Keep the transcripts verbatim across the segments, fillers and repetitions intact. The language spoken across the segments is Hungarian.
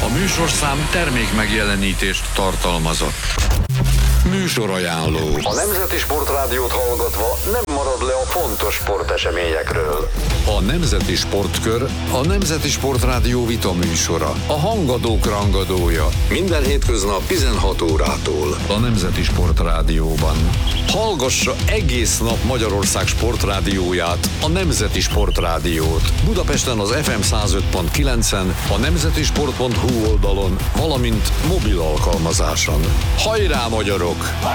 A műsorszám termék megjelenítést tartalmazott. Műsorajánló. A Nemzeti Sportrádiót hallgatva nem marad le a fontos sporteseményekről. A Nemzeti Sportkör a Nemzeti Sportrádió vita műsora. A hangadók rangadója. Minden hétköznap tizenhat órától. A Nemzeti Sportrádióban. Hallgassa egész nap Magyarország sportrádióját, a Nemzeti Sportrádiót. Budapesten az ef em száz öt pont kilencen, a nemzetisport pont hu oldalon, valamint mobil alkalmazáson. Hajrá, magyarok!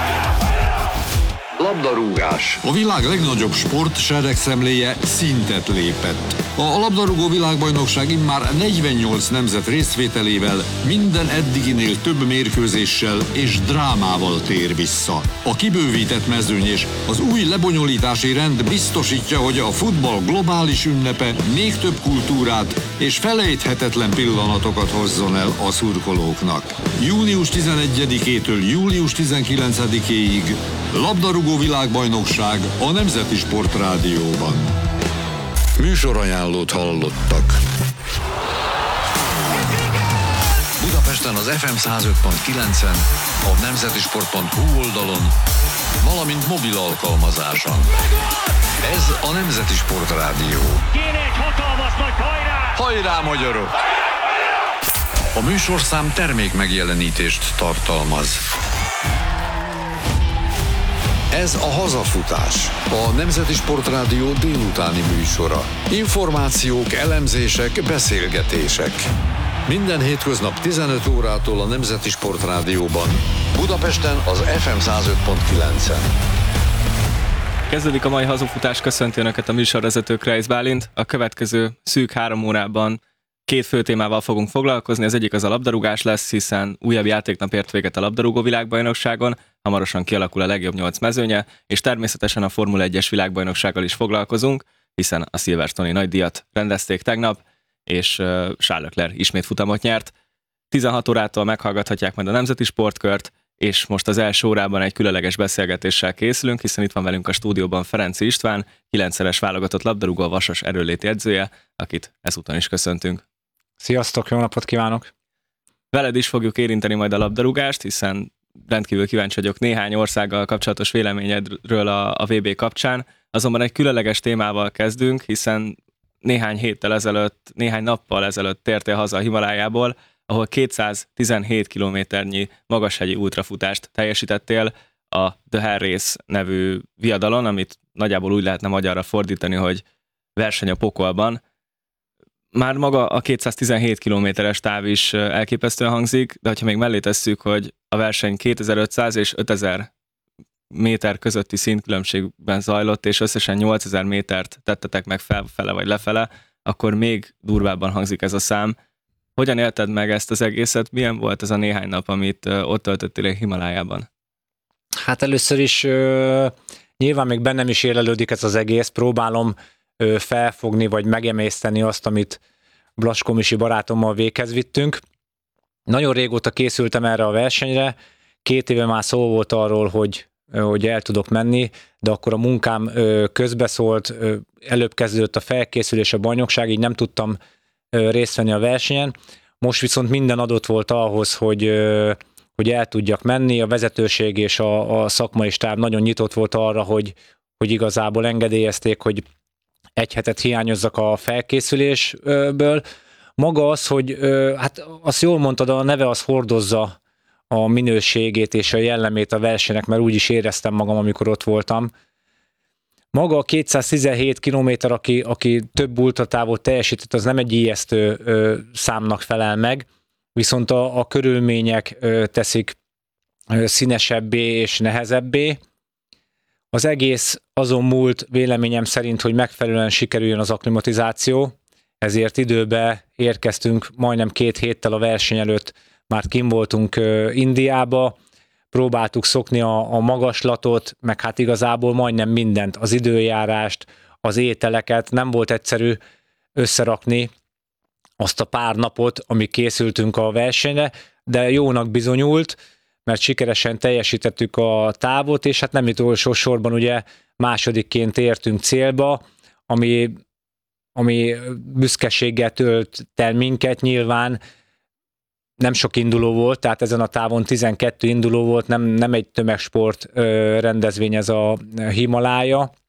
Labdarúgás. A világ legnagyobb sport seregszemléje szintet lépett. A labdarúgó világbajnokság immár negyvennyolc nemzet részvételével minden eddiginél több mérkőzéssel és drámával tér vissza. A kibővített mezőny és az új lebonyolítási rend biztosítja, hogy a futball globális ünnepe még több kultúrát és felejthetetlen pillanatokat hozzon el a szurkolóknak. június tizenegyedikétől július tizenkilencedikéig labdarúgó világbajnokság a Nemzeti Sportrádióban. Műsorajánlót hallottak. Budapesten az ef em száz öt pont kilencen, a nemzetisport pont hu oldalon, valamint mobil alkalmazáson. Ez a Nemzeti Sportrádió. Kéne egy hatalmas nagy hajrá! Hajrá, magyarok! A műsorszám termék megjelenítést tartalmaz. Ez a Hazafutás, a Nemzeti Sportrádió délutáni műsora. Információk, elemzések, beszélgetések. Minden hétköznap tizenöt órától a Nemzeti Sportrádióban. Budapesten az ef em száz öt pont kilencen. Kezdődik a mai Hazafutás, köszönti Önöket a műsorvezető Kreis Bálint. A következő szűk három órában két fő témával fogunk foglalkozni, az egyik az a labdarúgás lesz, hiszen újabb játéknap ért véget a labdarúgó világbajnokságon, hamarosan kialakul a legjobb nyolc mezőnye, és természetesen a Formula egyes világbajnoksággal is foglalkozunk, hiszen a Silverstone-i nagydíjat rendezték tegnap, és Charles Leclerc ismét futamot nyert. tizenhat órától meghallgathatják majd a Nemzeti Sportkört, és most az első órában egy különleges beszélgetéssel készülünk, hiszen itt van velünk a stúdióban Ferenczy István, kilencszeres válogatott labdarúgó, a Vasas erőnléti edzője, akit ezúton is köszöntünk. Sziasztok, jó napot kívánok! Veled is fogjuk érinteni majd a labdarúgást, hiszen rendkívül kíváncsi vagyok néhány országgal kapcsolatos véleményedről a, a vé bé kapcsán, azonban egy különleges témával kezdünk, hiszen néhány héttel ezelőtt, néhány nappal ezelőtt tértél haza a Himalájából, ahol kétszáztizenhét kilométernyi magashegyi ultrafutást teljesítettél a The Hell Race nevű viadalon, amit nagyjából úgy lehetne magyarra fordítani, hogy verseny a pokolban. Már maga a kétszáztizenhét kilométeres táv is elképesztően hangzik, de ha még mellé tesszük, hogy a verseny kétezer-ötszáz és ötezer méter közötti szintkülönbségben zajlott, és összesen nyolcezer métert tettetek meg felfele vagy lefele, akkor még durvábban hangzik ez a szám. Hogyan élted meg ezt az egészet? Milyen volt ez a néhány nap, amit ott töltöttél a Himalájában? Hát először is ö, nyilván még bennem is érlelődik ez az egész, próbálom ö, felfogni vagy megemészteni azt, amit Blaskó Misi barátommal véghez vittünk. Nagyon régóta készültem erre a versenyre, két éve már szó volt arról, hogy, hogy el tudok menni, de akkor a munkám ö, közbeszólt, ö, előbb kezdődött a felkészülés, a bajnokság, így nem tudtam részt venni a versenyen. Most viszont minden adott volt ahhoz, hogy, hogy el tudjak menni. A vezetőség és a, a szakmai stáb nagyon nyitott volt arra, hogy, hogy igazából engedélyezték, hogy egy hetet hiányozzak a felkészülésből. Maga az, hogy hát azt jól mondtad, a neve az hordozza a minőségét és a jellemét a versenynek, mert úgy is éreztem magam, amikor ott voltam. Maga a kétszáztizenhét kilométer, aki, aki több ultratávot teljesített, az nem egy ijesztő ö, számnak felel meg, viszont a, a körülmények ö, teszik ö, színesebbé és nehezebbé. Az egész azon múlt véleményem szerint, hogy megfelelően sikerüljön az akklimatizáció, ezért időbe érkeztünk majdnem két héttel a verseny előtt, már kim voltunk ö, Indiába, próbáltuk szokni a, a magaslatot, meg hát igazából majdnem mindent, az időjárást, az ételeket, nem volt egyszerű összerakni azt a pár napot, amíg készültünk a versenyre, de jónak bizonyult, mert sikeresen teljesítettük a távot, és hát nem utolsó sorban ugye másodikként értünk célba, ami, ami büszkeséggel tölt el minket nyilván, nem sok induló volt, tehát ezen a távon tizenkettő induló volt, nem, nem egy tömegsport rendezvény ez a Himalája,